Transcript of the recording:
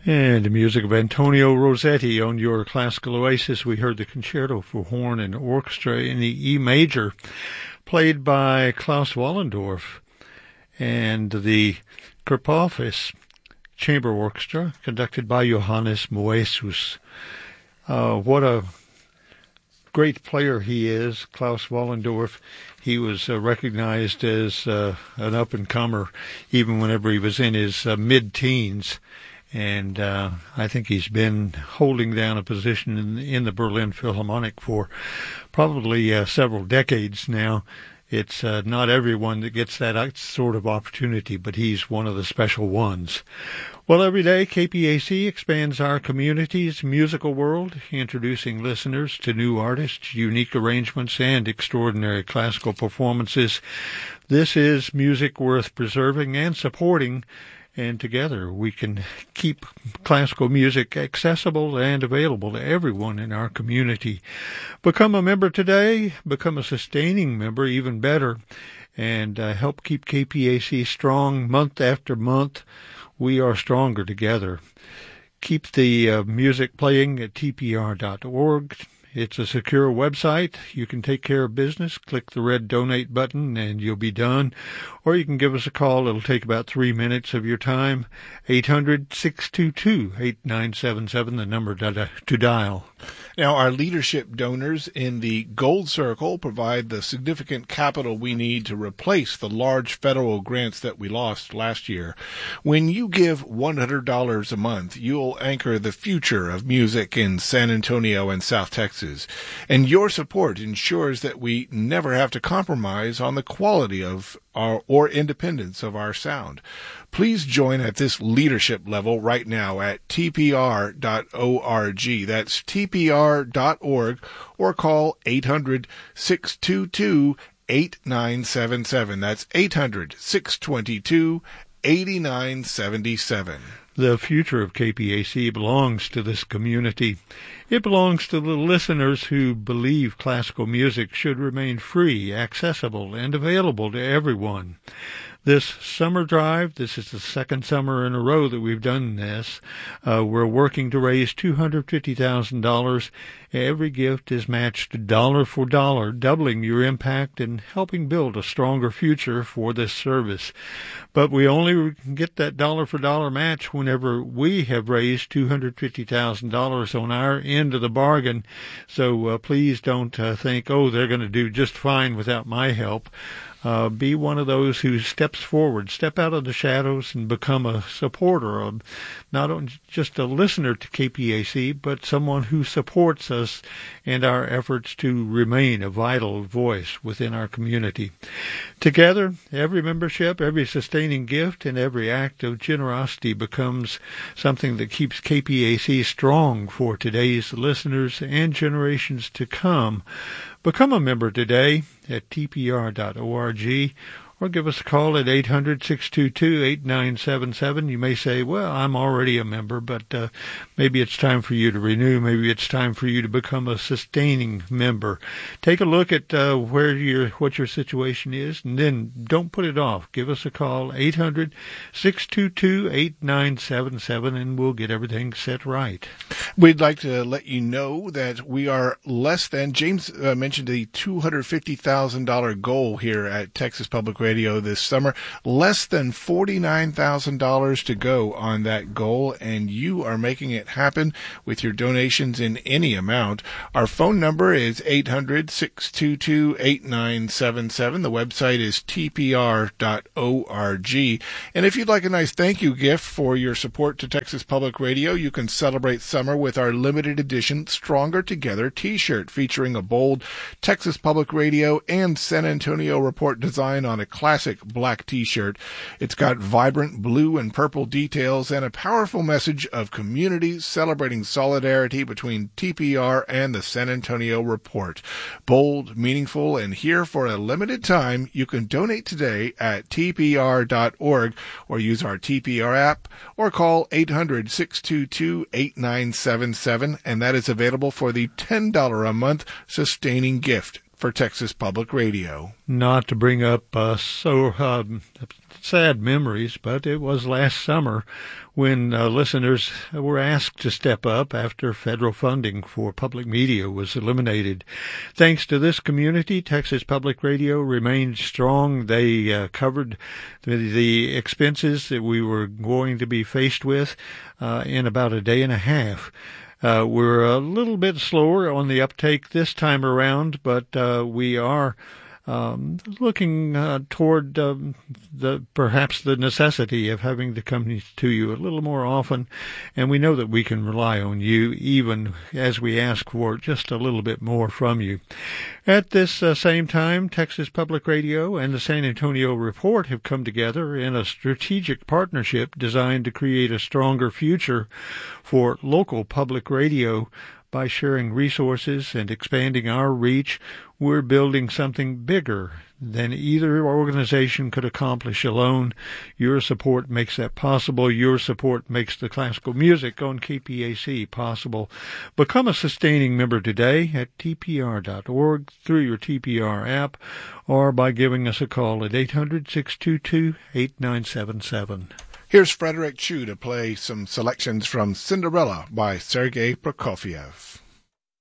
And the music of Antonio Rossetti on your Classical Oasis. We heard the Concerto for Horn and Orchestra in the E major, played by Klaus Wallendorf, and the Kirchhoffes Chamber Orchestra, conducted by Johannes Moesus. What a great player he is, Klaus Wallendorf. He was recognized as an up-and-comer even whenever he was in his mid-teens. And I think he's been holding down a position in the Berlin Philharmonic for probably several decades now. It's not everyone that gets that sort of opportunity, but he's one of the special ones. Well, every day, KPAC expands our community's musical world, introducing listeners to new artists, unique arrangements, and extraordinary classical performances. This is music worth preserving and supporting, and together we can keep classical music accessible and available to everyone in our community. Become a member today, become a sustaining member, even better, and help keep KPAC strong month after month. We are stronger together. Keep the music playing at tpr.org. It's a secure website. You can take care of business. Click the red donate button and you'll be done. Or you can give us a call. It'll take about 3 minutes of your time. 800-622-8977, the number to dial. Now, our leadership donors in the Gold Circle provide the significant capital we need to replace the large federal grants that we lost last year. When you give $100 a month, you'll anchor the future of music in San Antonio and South Texas. And your support ensures that we never have to compromise on the quality of or independence of our sound. Please join at this leadership level right now at tpr.org. That's tpr.org, or call 800-622-8977. That's 800-622-8977. The future of KPAC belongs to this community. It belongs to the listeners who believe classical music should remain free, accessible, and available to everyone. This summer drive, this is the second summer in a row that we've done this. We're working to raise $250,000. Every gift is matched dollar for dollar, doubling your impact and helping build a stronger future for this service. But we only get that dollar for dollar match whenever we have raised $250,000 on our end of the bargain. So please don't think, oh, they're going to do just fine without my help. Be one of those who steps forward, step out of the shadows and become a supporter, not just a listener to KPAC, but someone who supports us and our efforts to remain a vital voice within our community. Together, every membership, every sustaining gift, and every act of generosity becomes something that keeps KPAC strong for today's listeners and generations to come. Become a member today at tpr.org, or give us a call at 800-622-8977. You may say, well, I'm already a member, but maybe it's time for you to renew. Maybe it's time for you to become a sustaining member. Take a look at what your situation is, and then don't put it off. Give us a call, 800-622-8977, and we'll get everything set right. We'd like to let you know that we are less than, James mentioned the $250,000 goal here at Texas Public Radio this summer, less than $49,000 to go on that goal, and you are making it happen with your donations in any amount. Our phone number is 800-622-8977. The website is tpr.org. And if you'd like a nice thank you gift for your support to Texas Public Radio, you can celebrate summer with our limited edition Stronger Together t-shirt featuring a bold Texas Public Radio and San Antonio Report design on a classic black t-shirt. It's got vibrant blue and purple details and a powerful message of community celebrating solidarity between TPR and the San Antonio Report. Bold, meaningful, and here for a limited time. You can donate today at tpr.org or use our TPR app or call 800-622-8977, and that is available for the $10 a month sustaining gift for Texas Public Radio. Not to bring up sad memories, but it was last summer when listeners were asked to step up after federal funding for public media was eliminated. Thanks to this community, Texas Public Radio remained strong. They covered the expenses that we were going to be faced with in about a day and a half. We're a little bit slower on the uptake this time around, but we are looking toward perhaps the necessity of having to come to you a little more often, and we know that we can rely on you even as we ask for just a little bit more from you. At this same time, Texas Public Radio and the San Antonio Report have come together in a strategic partnership designed to create a stronger future for local public radio. By sharing resources and expanding our reach, we're building something bigger than either organization could accomplish alone. Your support makes that possible. Your support makes the classical music on KPAC possible. Become a sustaining member today at tpr.org through your TPR app or by giving us a call at 800-622-8977. Here's Frederick Chu to play some selections from Cinderella by Sergei Prokofiev.